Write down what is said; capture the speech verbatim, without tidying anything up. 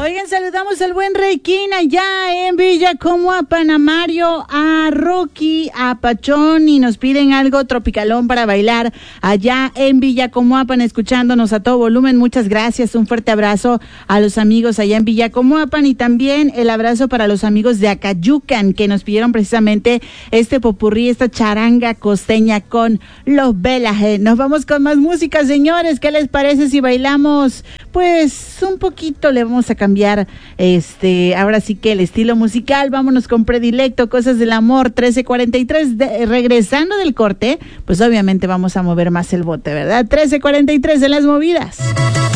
Oigan, saludamos al buen Reiquín allá en Villacomuapan, a Mario, a Rocky, a Pachón, y nos piden algo tropicalón para bailar allá en Villacomuapan, escuchándonos a todo volumen. Muchas gracias, un fuerte abrazo a los amigos allá en Villacomuapan, y también el abrazo para los amigos de Acayucan, que nos pidieron precisamente este popurrí, esta charanga costeña con los Velaje. Nos vamos con más música, señores. ¿Qué les parece si bailamos? Pues un poquito le vamos a cambiar, este, ahora sí que el estilo musical. Vámonos con Predilecto, Cosas del Amor, trece cuarenta y tres, de, regresando del corte, pues obviamente vamos a mover más el bote, ¿verdad? trece cuarenta y tres en las movidas.